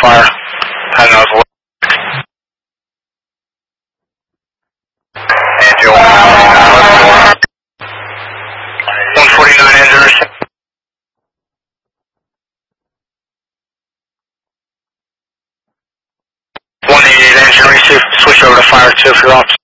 fire. I know it's 149 engine. 188 engine receive. Switch over to fire 2 if you're off.